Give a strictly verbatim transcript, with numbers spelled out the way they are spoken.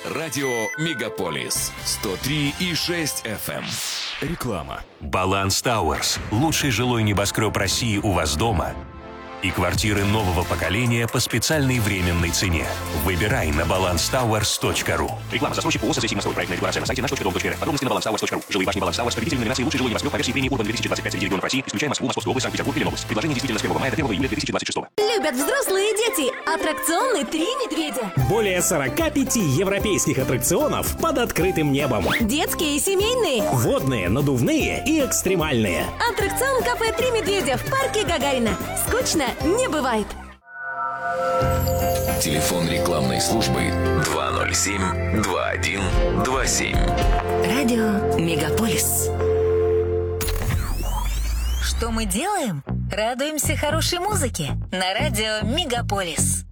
Радио Мегаполис сто три и шесть эф эм. Реклама. Баланс Тауэрс. Лучший жилой небоскреб России у вас дома. И квартиры нового поколения по специальной временной цене. Выбирай на баланс тауэрс точка ру. Реклама. Застройщик ООО «Созвездие мостовой». Проектная декларация на сайте наш точка дом точка эр эф. Подробности на баланс тауэрс точка ру. Жилые башни Баланс Тауэрс. Победитель номинации «Лучший жилой небоскреб» по версии премии Урбан две тысячи двадцать пять среди регионов России, исключая Москву, Московскую область, Санкт-Петербург и Ленобласть. Предложение действительно с первого мая до первого июля две тысячи двадцать шестого. Любят взрослые и дети. Аттракционы «Три медведя». Более сорока пяти европейских аттракционов под открытым небом. Детские и семейные. Водные, надувные и экстремальные. Аттракцион кафе «Три медведя» в парке Гагарина. Скучно не бывает. Телефон рекламной службы два ноль семь два один два семь. Радио Мегаполис. Что мы делаем? Радуемся хорошей музыке на радио Мегаполис.